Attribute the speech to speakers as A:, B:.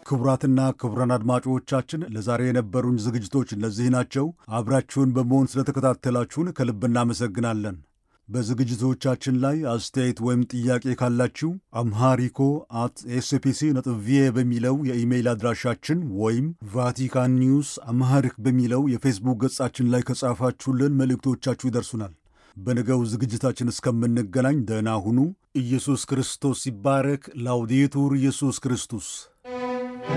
A: ክቡራትና ክቡራን አድማጮቻችን ለዛሬ የነበሩን ዝግጅቶች እነዚህ ናቸው። አብራችሁን በመሆን ስለተከታተላችሁን ከልብ እናመሰግናለን። በዝግጅቶቻችን ላይ አስተያየት ወይም ጥያቄ ካላችሁ አምሃሪኮ አት ኤስፒሲ ነጥብ ቪኦኤ በሚለው የኢሜይል አድራሻችን ወይም ቫቲካን ኒውስ አምሃሪክ በሚለው የፌስቡክ ገጻችን ላይ ከጻፋችሁልን መልእክቶቻችሁ ይደርሱናል። በነገው ዝግጅታችን እስከምንገናኝ ደህና ሁኑ። ኢየሱስ ክርስቶስ ይባረክ። ላውዴቱር ኢየሱስ ክርስቶስ